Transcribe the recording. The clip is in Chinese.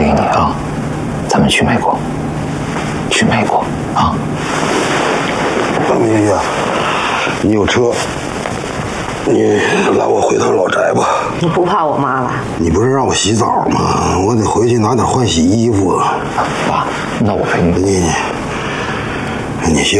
议你啊，咱们去美国，去美国啊！ 明月，你有车，你拉我回趟老宅吧。 你不怕我妈了？ 你不是让我洗澡吗？我得回去拿点换洗衣服。 爸，那我陪你。 你行。